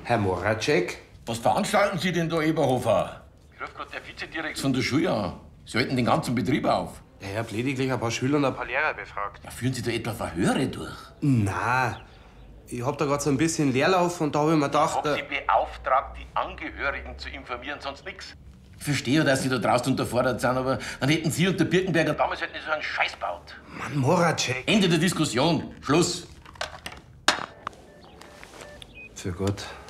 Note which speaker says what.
Speaker 1: Herr Moracek?
Speaker 2: Was veranstalten Sie denn da, Eberhofer? Ich rufe gerade der Vizedirektor von der Schule an. Sie halten den ganzen Betrieb auf.
Speaker 1: Ja, ich hab lediglich ein paar Schüler und ein paar Lehrer befragt.
Speaker 2: Ja, führen Sie da etwa Verhöre durch?
Speaker 1: Na, ich hab da gerade so ein bisschen Leerlauf und da hab ich mir gedacht...
Speaker 2: Sie beauftragt, die Angehörigen zu informieren, sonst nix. Ich verstehe ja, dass Sie da draußen unterfordert sind, aber dann hätten Sie und der Birkenberger damals halt nicht so einen Scheiß gebaut.
Speaker 1: Mann, Moracek!
Speaker 2: Ende der Diskussion. Schluss.
Speaker 1: Für Gott.